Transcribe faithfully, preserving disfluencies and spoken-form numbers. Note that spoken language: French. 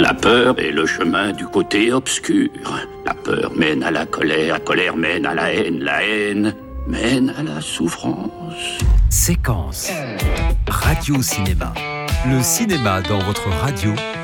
La peur est le chemin du côté obscur. La peur mène à la colère, la colère mène à la haine, la haine mène à la souffrance. Séquence Radio Cinéma. Le cinéma dans votre radio